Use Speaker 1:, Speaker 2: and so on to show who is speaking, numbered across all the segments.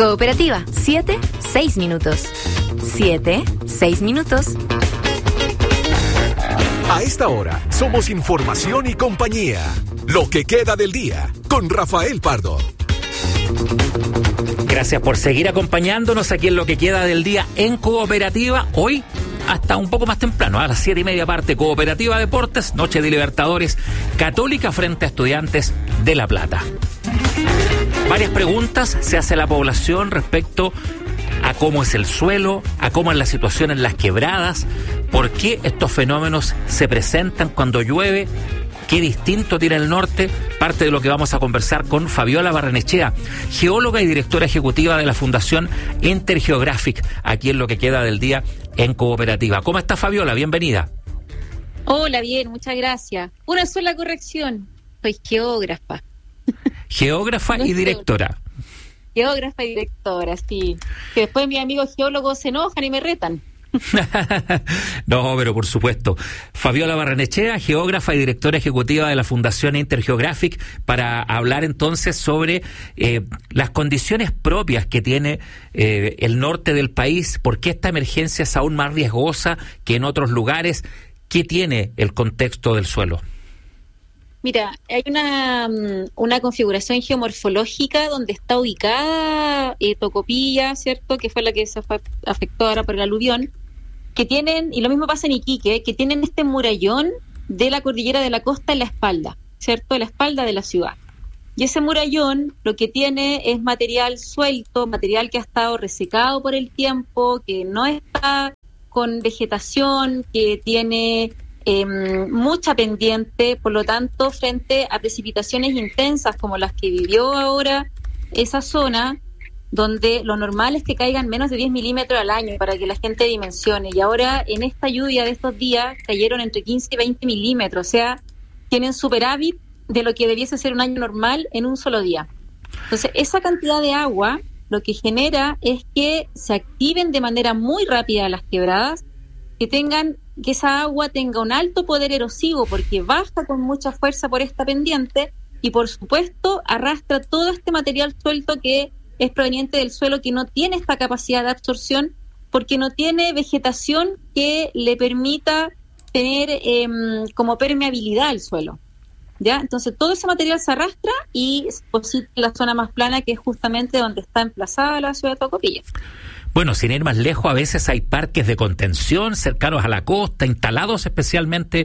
Speaker 1: Cooperativa, 7, 6 minutos. 7, 6 minutos.
Speaker 2: A esta hora, somos información y compañía. Lo que queda del día, con Rafael Pardo.
Speaker 3: Gracias por seguir acompañándonos aquí en Lo que queda del día en Cooperativa. Hoy, hasta un poco más temprano, a las 7:30 parte Cooperativa Deportes, Noche de Libertadores, Católica frente a Estudiantes de La Plata. Varias preguntas se hace la población respecto a cómo es el suelo, a cómo es la situación en las quebradas, por qué estos fenómenos se presentan cuando llueve, qué distinto tiene el norte. Parte de lo que vamos a conversar con Fabiola Barrenechea, geóloga y directora ejecutiva de la Fundación Intergeographic, aquí en Lo que queda del día en Cooperativa. ¿Cómo está, Fabiola? Bienvenida.
Speaker 4: Hola, bien, muchas gracias. Una sola corrección, soy geógrafa.
Speaker 3: Geógrafa y directora.
Speaker 4: Geógrafa y directora, sí. Que después mis amigos geólogos se enojan y me retan.
Speaker 3: No, pero por supuesto. Fabiola Barrenechea, geógrafa y directora ejecutiva de la Fundación Intergeographic, para hablar entonces sobre las condiciones propias que tiene el norte del país, por qué esta emergencia es aún más riesgosa que en otros lugares, qué tiene el contexto del suelo.
Speaker 4: Mira, hay una configuración geomorfológica donde está ubicada Tocopilla, ¿cierto? Que fue la que se fue afectó ahora por el aluvión, que tienen, y lo mismo pasa en Iquique, que tienen este murallón de la cordillera de la costa en la espalda, ¿cierto? En la espalda de la ciudad. Y ese murallón lo que tiene es material suelto, material que ha estado resecado por el tiempo, que no está con vegetación, que tiene mucha pendiente, por lo tanto, frente a precipitaciones intensas como las que vivió ahora esa zona, donde lo normal es que caigan menos de 10 milímetros al año para que la gente dimensione, y ahora en esta lluvia de estos días cayeron entre 15 y 20 milímetros, o sea, tienen superávit de lo que debiese ser un año normal en un solo día. Entonces, esa cantidad de agua lo que genera es que se activen de manera muy rápida las quebradas, que esa agua tenga un alto poder erosivo porque baja con mucha fuerza por esta pendiente y, por supuesto, arrastra todo este material suelto que es proveniente del suelo, que no tiene esta capacidad de absorción porque no tiene vegetación que le permita tener como permeabilidad al suelo, ¿ya? Entonces todo ese material se arrastra y se deposita en la zona más plana, que es justamente donde está emplazada la ciudad de Tocopilla.
Speaker 3: Bueno, sin ir más lejos, a veces hay parques de contención cercanos a la costa, instalados especialmente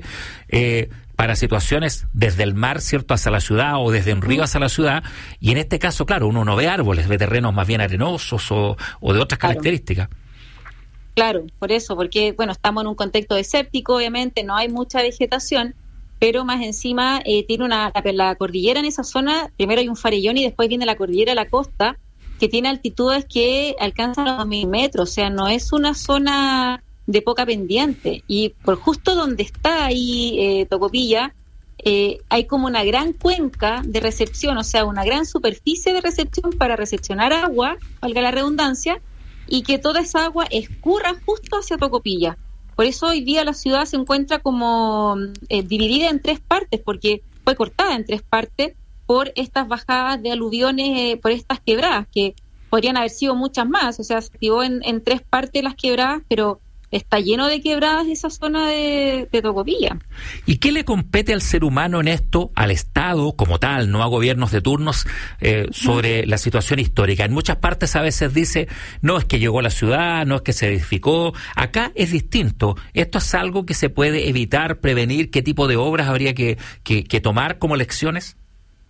Speaker 3: para situaciones desde el mar, ¿cierto?, hacia la ciudad, o desde un río hacia la ciudad, y en este caso, claro, uno no ve árboles, ve terrenos más bien arenosos o de otras características.
Speaker 4: Claro, por eso, porque, bueno, estamos en un contexto desértico, obviamente, no hay mucha vegetación, pero más encima tiene la cordillera en esa zona, primero hay un farellón y después viene la cordillera de la costa, que tiene altitudes que alcanzan los 2.000 metros, o sea, no es una zona de poca pendiente. Y por justo donde está ahí Tocopilla, hay como una gran cuenca de recepción, o sea, una gran superficie de recepción para recepcionar agua, valga la redundancia, y que toda esa agua escurra justo hacia Tocopilla. Por eso hoy día la ciudad se encuentra como dividida en tres partes, porque fue cortada en tres partes por estas bajadas de aluviones, por estas quebradas, que podrían haber sido muchas más. O sea, se activó en tres partes las quebradas, pero está lleno de quebradas esa zona de Tocopilla.
Speaker 3: ¿Y qué le compete al ser humano en esto, al Estado como tal, no a gobiernos de turnos, sobre la situación histórica? En muchas partes a veces dice, no es que llegó a la ciudad, no es que se edificó. Acá es distinto. ¿Esto es algo que se puede evitar, prevenir? ¿Qué tipo de obras habría que tomar como lecciones?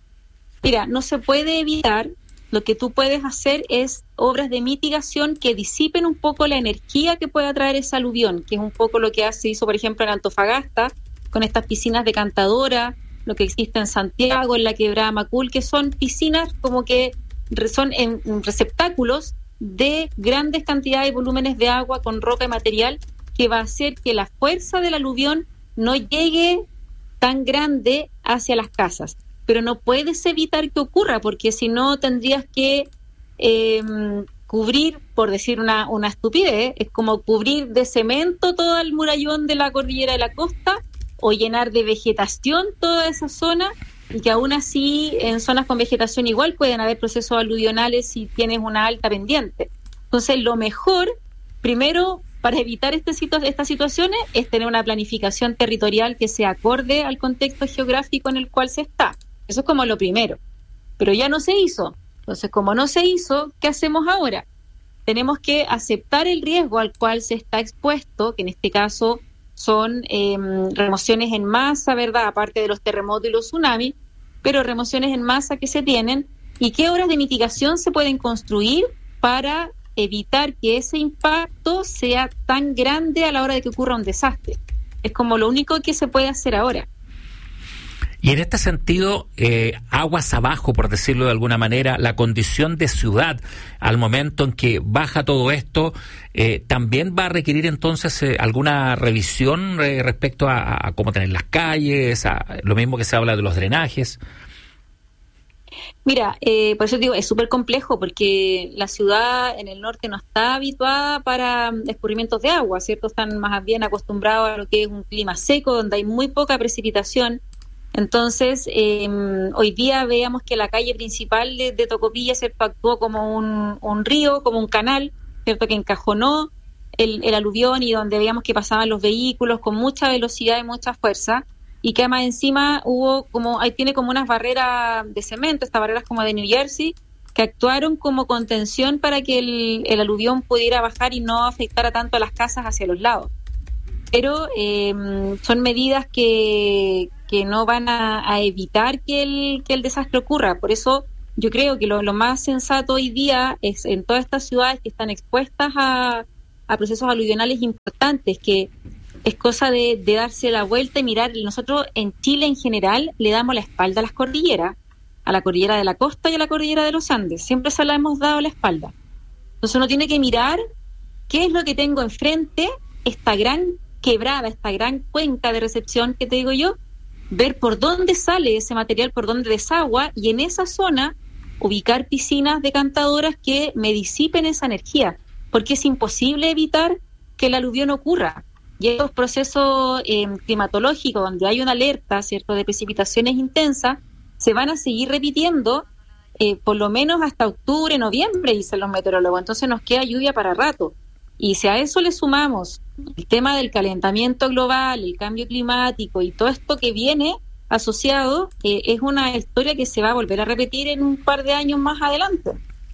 Speaker 4: Mira, no se puede evitar. Lo que tú puedes hacer es obras de mitigación que disipen un poco la energía que pueda traer ese aluvión, que es un poco lo que se hizo, por ejemplo, en Antofagasta, con estas piscinas decantadoras, lo que existe en Santiago, en la Quebrada Macul, que son piscinas como que son en receptáculos de grandes cantidades y volúmenes de agua con roca y material, que va a hacer que la fuerza del aluvión no llegue tan grande hacia las casas. Pero no puedes evitar que ocurra, porque si no tendrías que cubrir, por decir una estupidez, es como cubrir de cemento todo el murallón de la cordillera de la costa, o llenar de vegetación toda esa zona, y que aún así en zonas con vegetación igual pueden haber procesos aluvionales si tienes una alta pendiente. Entonces, lo mejor, primero, para evitar estas situaciones, es tener una planificación territorial que se acorde al contexto geográfico en el cual se está. Eso es como lo primero. Pero ya no se hizo. Entonces, como no se hizo, ¿qué hacemos ahora? Tenemos que aceptar el riesgo al cual se está expuesto, que en este caso son remociones en masa, ¿verdad? Aparte de los terremotos y los tsunamis, pero remociones en masa que se tienen, y qué obras de mitigación se pueden construir para evitar que ese impacto sea tan grande a la hora de que ocurra un desastre. Es como lo único que se puede hacer ahora.
Speaker 3: Y en este sentido, aguas abajo, por decirlo de alguna manera, la condición de ciudad al momento en que baja todo esto, también va a requerir entonces alguna revisión respecto a cómo tener las calles, a lo mismo que se habla de los drenajes.
Speaker 4: Mira, por eso digo, es súper complejo porque la ciudad en el norte no está habituada para escurrimientos de agua, ¿cierto? Están más bien acostumbrados a lo que es un clima seco, donde hay muy poca precipitación. Entonces, hoy día veamos que la calle principal de Tocopilla, ¿cierto?, actuó como un río, como un canal, ¿cierto?, que encajonó el aluvión, y donde veíamos que pasaban los vehículos con mucha velocidad y mucha fuerza, y que además encima tiene como unas barreras de cemento, estas barreras como de New Jersey, que actuaron como contención para que el aluvión pudiera bajar y no afectara tanto a las casas hacia los lados. Pero son medidas que no van a evitar que el desastre ocurra. Por eso yo creo que lo más sensato hoy día es, en todas estas ciudades que están expuestas a procesos aluvionales importantes, que es cosa de darse la vuelta y mirar. Nosotros en Chile en general le damos la espalda a las cordilleras, a la cordillera de la costa y a la cordillera de los Andes. Siempre se la hemos dado la espalda. Entonces uno tiene que mirar qué es lo que tengo enfrente, esta gran quebrada, esta gran cuenca de recepción que te digo yo, ver por dónde sale ese material, por dónde desagua, y en esa zona ubicar piscinas decantadoras que me disipen esa energía, porque es imposible evitar que el aluvión ocurra. Y estos procesos climatológicos donde hay una alerta, ¿cierto?, de precipitaciones intensas, se van a seguir repitiendo por lo menos hasta octubre, noviembre, dicen los meteorólogos. Entonces nos queda lluvia para rato. Y si a eso le sumamos el tema del calentamiento global, el cambio climático y todo esto que viene asociado, es una historia que se va a volver a repetir en un par de años más adelante.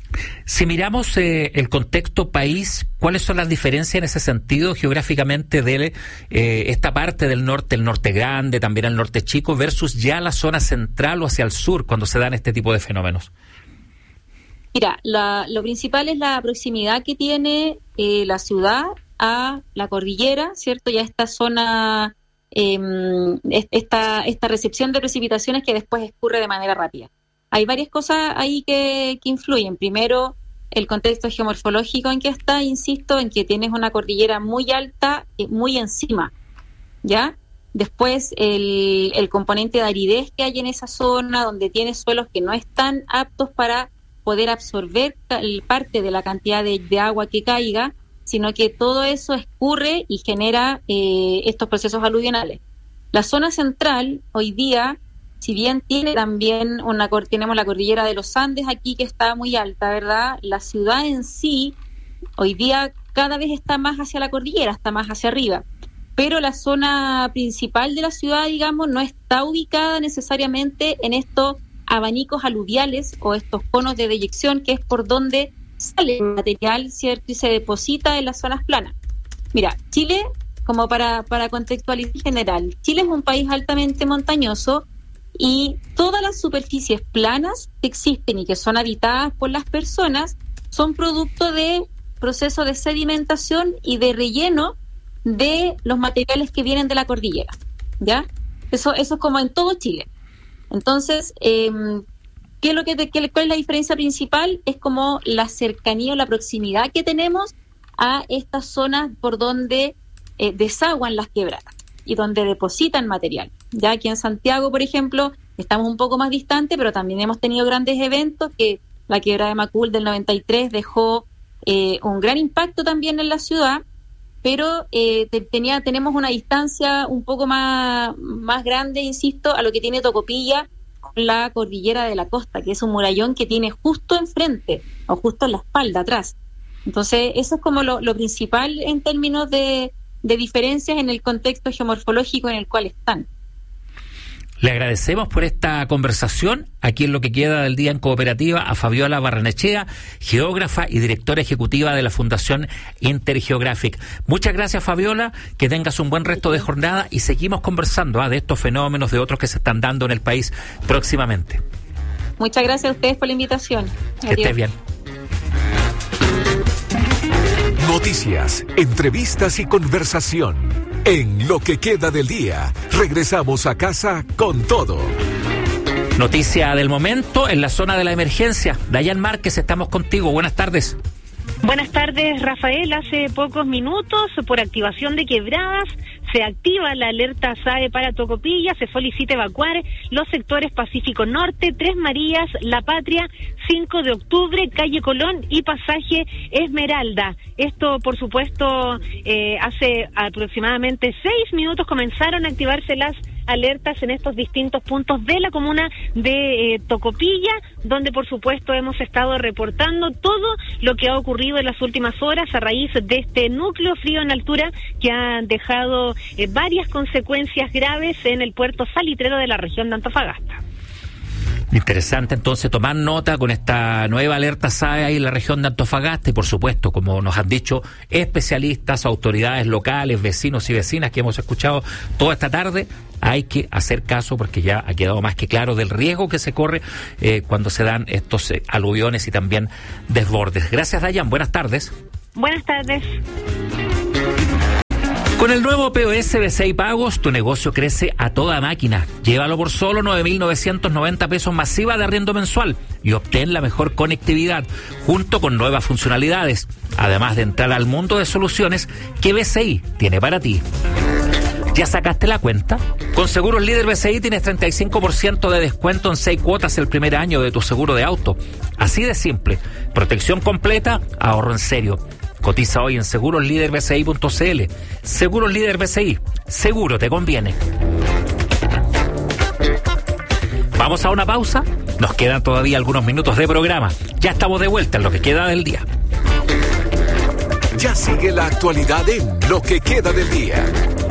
Speaker 3: Si miramos el contexto país, ¿cuáles son las diferencias en ese sentido geográficamente de esta parte del norte, el norte grande, también el norte chico, versus ya la zona central o hacia el sur cuando se dan este tipo de fenómenos?
Speaker 4: Mira, lo principal es la proximidad que tiene la ciudad a la cordillera, ¿cierto? Ya esta zona, esta recepción de precipitaciones que después escurre de manera rápida. Hay varias cosas ahí que influyen. Primero, el contexto geomorfológico en que está, insisto, en que tienes una cordillera muy alta, muy encima, ¿ya? Después, el componente de aridez que hay en esa zona, donde tienes suelos que no están aptos para poder absorber parte de la cantidad de agua que caiga, sino que todo eso escurre y genera estos procesos aluvionales. La zona central, hoy día, si bien tiene también tenemos la cordillera de los Andes aquí que está muy alta, ¿verdad? La ciudad en sí, hoy día cada vez está más hacia la cordillera, está más hacia arriba. Pero la zona principal de la ciudad, digamos, no está ubicada necesariamente en estos abanicos aluviales o estos conos de deyección, que es por donde sale el material, ¿cierto? Y se deposita en las zonas planas. Mira, Chile, como para contextualizar en general, Chile es un país altamente montañoso, y todas las superficies planas que existen y que son habitadas por las personas son producto de procesos de sedimentación y de relleno de los materiales que vienen de la cordillera, ¿ya? Eso es como en todo Chile. Entonces, ¿cuál es la diferencia principal? Es como la cercanía o la proximidad que tenemos a estas zonas por donde desaguan las quebradas y donde depositan material. Ya aquí en Santiago, por ejemplo, estamos un poco más distantes, pero también hemos tenido grandes eventos, que la quiebra de Macul del 93 dejó un gran impacto también en la ciudad, pero tenemos una distancia un poco más grande, insisto, a lo que tiene Tocopilla la cordillera de la costa, que es un murallón que tiene justo enfrente o justo en la espalda, atrás. Entonces, eso es como lo principal en términos de diferencias en el contexto geomorfológico en el cual están.
Speaker 3: Le agradecemos por esta conversación aquí en Lo que queda del día en Cooperativa a Fabiola Barrenechea, geógrafa y directora ejecutiva de la Fundación Intergeographic. Muchas gracias, Fabiola, que tengas un buen resto de jornada y seguimos conversando de estos fenómenos, de otros que se están dando en el país próximamente.
Speaker 4: Muchas gracias a ustedes por la invitación.
Speaker 3: Que estés bien.
Speaker 2: Noticias, entrevistas y conversación. En Lo que queda del día, regresamos a casa con todo.
Speaker 3: Noticia del momento en la zona de la emergencia. Dayan Márquez, estamos contigo. Buenas tardes.
Speaker 5: Buenas tardes, Rafael. Hace pocos minutos, por activación de quebradas, se activa la alerta SAE para Tocopilla. Se solicita evacuar los sectores Pacífico Norte, Tres Marías, La Patria, 5 de octubre, Calle Colón y Pasaje Esmeralda. Esto, por supuesto, hace aproximadamente 6 minutos comenzaron a activarse las alertas en estos distintos puntos de la comuna de Tocopilla, donde por supuesto hemos estado reportando todo lo que ha ocurrido en las últimas horas a raíz de este núcleo frío en altura que ha dejado varias consecuencias graves en el puerto salitrero de la región de Antofagasta.
Speaker 3: Interesante entonces tomar nota con esta nueva alerta SAE ahí en la región de Antofagasta y por supuesto, como nos han dicho especialistas, autoridades locales, vecinos y vecinas que hemos escuchado toda esta tarde, hay que hacer caso porque ya ha quedado más que claro del riesgo que se corre cuando se dan estos aluviones y también desbordes. Gracias, Dayan. Buenas tardes.
Speaker 5: Buenas tardes.
Speaker 3: Con el nuevo POS BCI Pagos, tu negocio crece a toda máquina. Llévalo por solo 9.990 pesos masiva de arriendo mensual y obtén la mejor conectividad, junto con nuevas funcionalidades, además de entrar al mundo de soluciones que BCI tiene para ti. ¿Ya sacaste la cuenta? Con Seguros Líder BCI tienes 35% de descuento en 6 cuotas el primer año de tu seguro de auto. Así de simple. Protección completa, ahorro en serio. Cotiza hoy en segurosliderbci.cl. Seguros Líder BCI. Seguro te conviene. Vamos a una pausa. Nos quedan todavía algunos minutos de programa. Ya estamos de vuelta en Lo que queda del día.
Speaker 2: Ya sigue la actualidad en Lo que queda del día.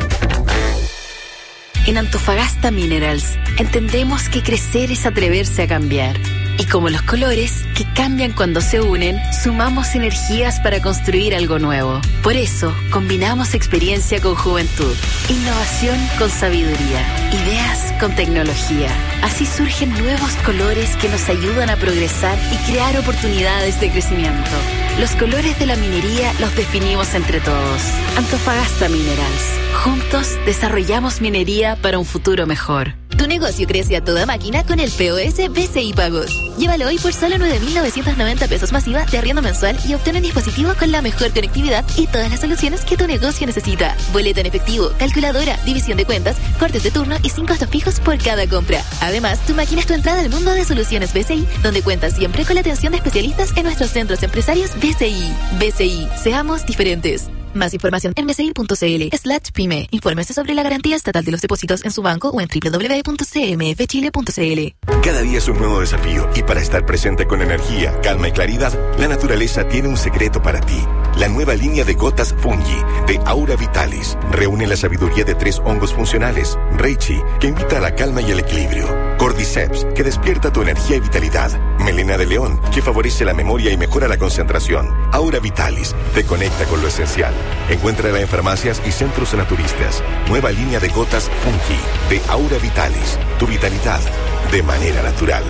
Speaker 6: En Antofagasta Minerals entendemos que crecer es atreverse a cambiar. Y como los colores, que cambian cuando se unen, sumamos energías para construir algo nuevo. Por eso, combinamos experiencia con juventud, innovación con sabiduría, ideas con tecnología. Así surgen nuevos colores que nos ayudan a progresar y crear oportunidades de crecimiento. Los colores de la minería los definimos entre todos. Antofagasta Minerals. Juntos desarrollamos minería para un futuro mejor.
Speaker 7: Tu negocio crece a toda máquina con el POS BCI Pagos. Llévalo hoy por solo 9.990 pesos masiva de arriendo mensual y obtén un dispositivo con la mejor conectividad y todas las soluciones que tu negocio necesita. Boleta en efectivo, calculadora, división de cuentas, cortes de turno y 5 costos fijos por cada compra. Además, tu máquina es tu entrada al mundo de soluciones BCI, donde cuentas siempre con la atención de especialistas en nuestros centros empresarios BCI. BCI, seamos diferentes. Más información en bci.cl/pyme. Infórmese sobre la garantía estatal de los depósitos en su banco o en www.cmfchile.cl.
Speaker 8: Cada día es un nuevo desafío y para estar presente con energía, calma y claridad, la naturaleza tiene un secreto para ti. La nueva línea de gotas Fungi de Aura Vitalis reúne la sabiduría de 3 hongos funcionales. Reishi, que invita a la calma y el equilibrio. Cordyceps, que despierta tu energía y vitalidad. Melena de león, que favorece la memoria y mejora la concentración. Aura Vitalis te conecta con lo esencial. Encuéntrala en farmacias y centros naturistas. Nueva línea de gotas Fungi de Aura Vitalis. Tu vitalidad de manera natural.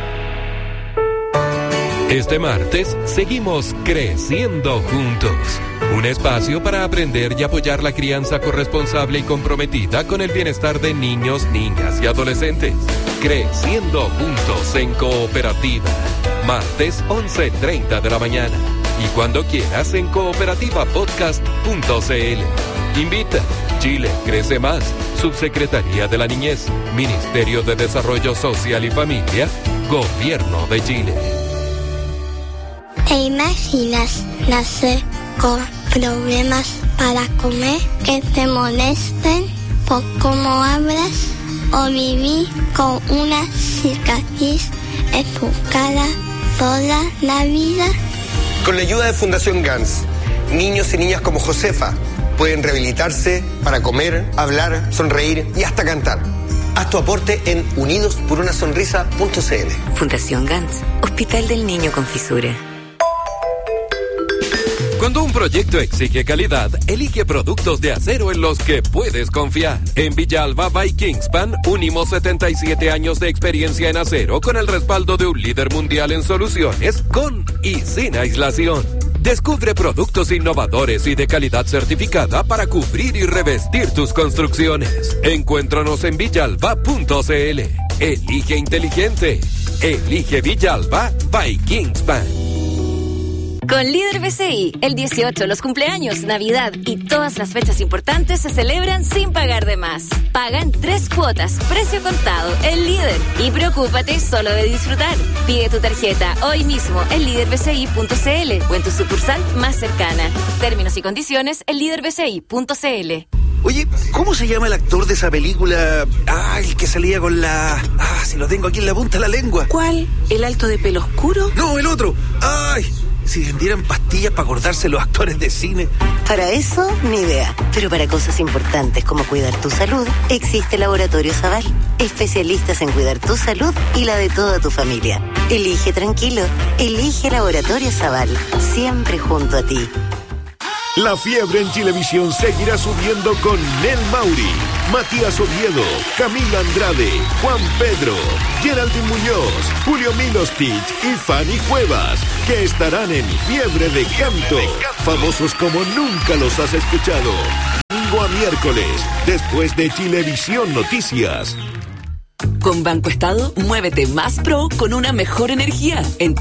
Speaker 9: Este martes seguimos creciendo juntos. Un espacio para aprender y apoyar la crianza corresponsable y comprometida con el bienestar de niños, niñas y adolescentes. Creciendo juntos en Cooperativa. Martes 11:30 de la mañana. Y cuando quieras en cooperativapodcast.cl. Invita. Chile crece más. Subsecretaría de la Niñez. Ministerio de Desarrollo Social y Familia. Gobierno de Chile.
Speaker 10: ¿Te imaginas nacer con problemas para comer, que te molesten por cómo hablas? o vivir con una cicatriz en tu cara toda la vida?
Speaker 11: Con la ayuda de Fundación GANS, niños y niñas como Josefa pueden rehabilitarse para comer, hablar, sonreír y hasta cantar. Haz tu aporte en unidosporunasonrisa.cl.
Speaker 1: Fundación GANS, Hospital del Niño con Fisura.
Speaker 9: Cuando un proyecto exige calidad, elige productos de acero en los que puedes confiar. En Villalba by Kingspan, unimos 77 años de experiencia en acero con el respaldo de un líder mundial en soluciones, con y sin aislación. Descubre productos innovadores y de calidad certificada para cubrir y revestir tus construcciones. Encuéntranos en villalba.cl. Elige inteligente. Elige Villalba by Kingspan.
Speaker 1: Con Líder BCI, el 18, los cumpleaños, Navidad y todas las fechas importantes se celebran sin pagar de más. Paga en 3 cuotas, precio contado, el Líder. Y preocúpate solo de disfrutar. Pide tu tarjeta hoy mismo en liderbci.cl o en tu sucursal más cercana. Términos y condiciones en liderbci.cl.
Speaker 12: Oye, ¿cómo se llama el actor de esa película? El que salía con la... si lo tengo aquí en la punta de la lengua.
Speaker 13: ¿Cuál? ¿El alto de pelo oscuro?
Speaker 12: No, el otro. Si vendieran pastillas para acordarse los actores de cine.
Speaker 14: Para eso, ni idea. Pero para cosas importantes como cuidar tu salud, existe Laboratorio Zaval. Especialistas en cuidar tu salud y la de toda tu familia. Elige tranquilo. Elige Laboratorio Zaval. Siempre junto a ti.
Speaker 2: La fiebre en Chilevisión seguirá subiendo con Nel Mauri, Matías Oviedo, Camila Andrade, Juan Pedro, Geraldine Muñoz, Julio Milostich y Fanny Cuevas, que estarán en Fiebre de Canto, famosos como nunca los has escuchado. Domingo a miércoles, después de Chilevisión Noticias.
Speaker 13: Con Banco Estado, muévete más pro con una mejor energía en